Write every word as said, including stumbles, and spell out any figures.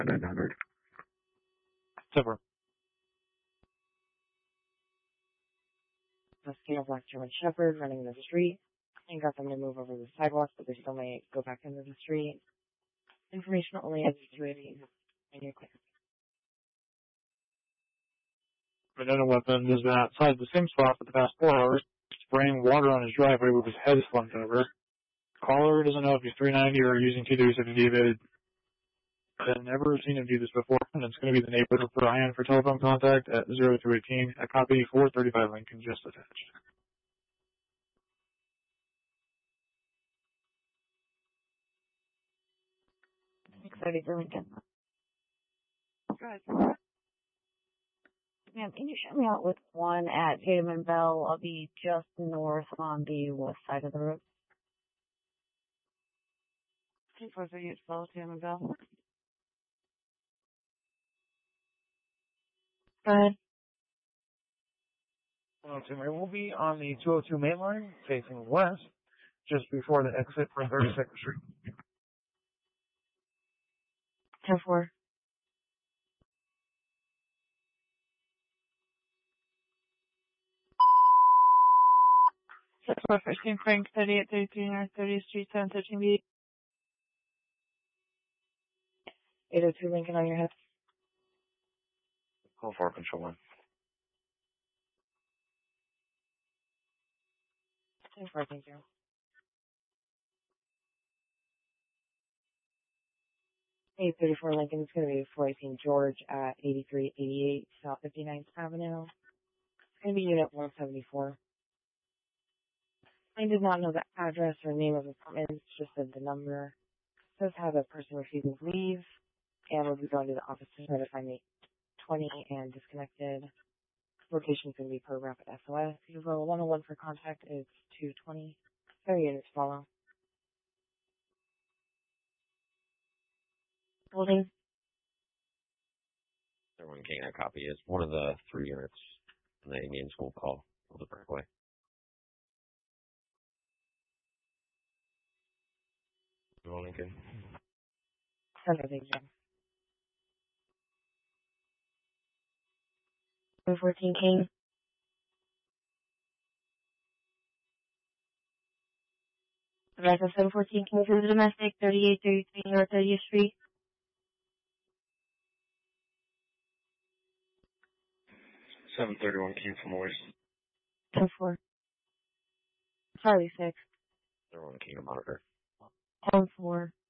nine hundred. Super. A scale black German Shepherd running the street and got them to move over the sidewalk, but they still may go back into the street. Information only as to it and you're clear. Banana weapon has been outside the same spot for the past four hours, spraying water on his driveway with his head slumped over. Caller doesn't know if he's three ninety or using T deuce if he's evaded. I've never seen him do this before, and it's going to be the neighbor for Brian for telephone contact at zero two one eight. A copy four thirty-five Lincoln just attached. Excited for Lincoln. Good. Ma'am, can you show me out with one at Tatum and Bell? I'll be just north on the west side of the road. two four three eight Bell, Tatum and Bell. Go ahead. one oh two, we will be on the two oh two main line, facing west, just before the exit from thirty-second Street. ten four. six four fifteen Frank, thirty-eight thirty-three North thirtieth Street, seven thirteen B. eight oh two Lincoln on your head. Call for control one. ten four, thank you. eight thirty-four Lincoln, it's going to be four eighteen George at eighty-three eighty-eight South fifty-ninth Avenue. It's going to be unit one seventy-four. I did not know the address or name of the apartment, just said the number. It says how the person refusing to leave, and we'll be going to the office to try to find the twenty and disconnected. Location is going to be per rapid S O S. You go one oh one for contact is two twenty. Three units follow. Holding. Everyone getting a copy is one of the three units in the Indian School call of the breakaway. Lincoln. Center, thank you. one fourteen King. Address seven fourteen King for the domestic, thirty-eight thirty-three North thirtieth Street. seven thirty-one King from West. ten four. Charlie six. Everyone King to monitor. ten four.